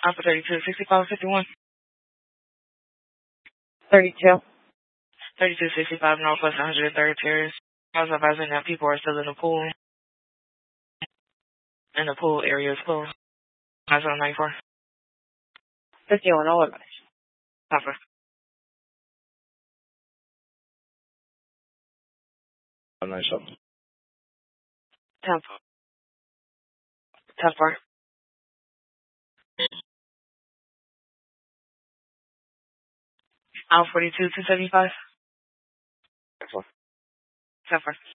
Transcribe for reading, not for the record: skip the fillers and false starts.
Alpha 32, 65, 51. 32. 3265 Northwest 103rd Terrace. I was advising that people are still in the pool. And the pool area is closed. That's on 94. 51, all of it. Alpha. Nice up. 10. 10-4. Alpha 42, 275. 10-4.